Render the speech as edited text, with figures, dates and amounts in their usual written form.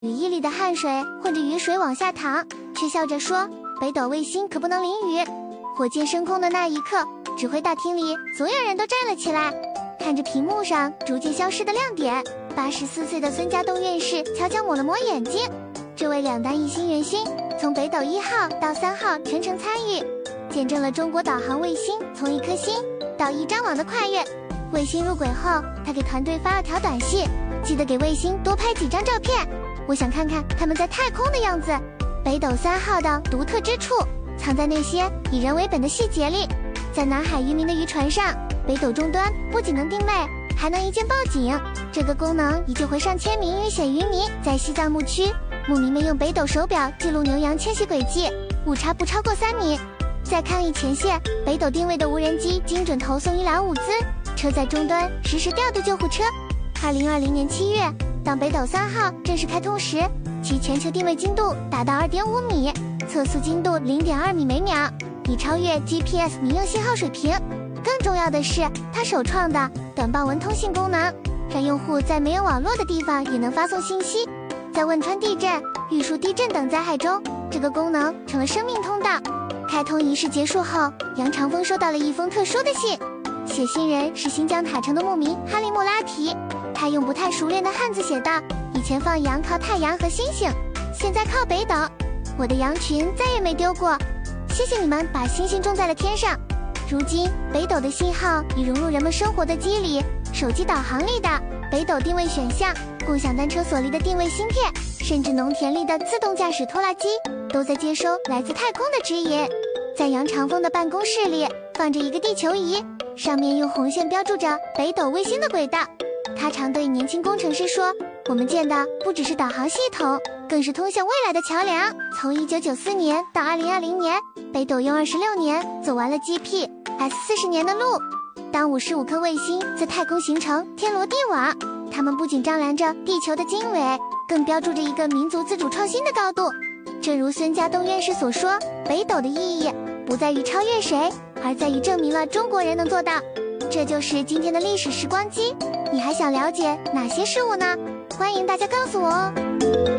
雨衣里的汗水混着雨水往下淌，却笑着说：“北斗卫星可不能淋雨。”火箭升空的那一刻，指挥大厅里所有人都站了起来，看着屏幕上逐渐消失的亮点。84岁的孙家栋院士悄悄抹了抹眼睛。这位两弹一星元勋，从北斗1号到3号全程参与，见证了中国导航卫星从1颗星到1张网的跨越。卫星入轨后，他给团队发了条短信，记得给卫星多拍几张照片，我想看看他们在太空的样子。北斗3号的独特之处藏在那些以人为本的细节里。在南海渔民的渔船上，北斗终端不仅能定位，还能一键报警。这个功能已救回上千名遇险渔民。在西藏牧区，牧民们用北斗手表记录牛羊迁徙轨迹，误差不超过3米。在抗疫前线，北斗定位的无人机精准投送医疗物资，车载终端实时调度救护车。2020年7月，当北斗3号正式开通时，其全球定位精度达到2.5米，测速精度0.2米每秒，已超越 GPS 民用信号水平。更重要的是，它首创的短报文通信功能，让用户在没有网络的地方也能发送信息。在汶川地震、玉树地震等灾害中，这个功能成了生命通道。开通仪式结束后，杨长风收到了一封特殊的信，写信人是新疆塔城的牧民哈利穆拉提。他用不太熟练的汉字写道：“以前放羊靠太阳和星星，现在靠北斗，我的羊群再也没丢过。谢谢你们把星星种在了天上。”如今，北斗的信号已融入人们生活的机里，手机导航里的北斗定位选项，共享单车锁里的定位芯片，甚至农田里的自动驾驶拖拉机，都在接收来自太空的指引。在杨长风的办公室里，放着一个地球仪，上面用红线标注着北斗卫星的轨道。他常对年轻工程师说：“我们建的不只是导航系统，更是通向未来的桥梁。”从1994年到2020年，北斗用26年走完了 GPS 40年的路。当55颗卫星在太空形成天罗地网，它们不仅丈量着地球的经纬，更标注着一个民族自主创新的高度。正如孙家栋院士所说，北斗的意义不在于超越谁，而在于证明了中国人能做到。这就是今天的历史时光机，你还想了解哪些事物呢？欢迎大家告诉我哦。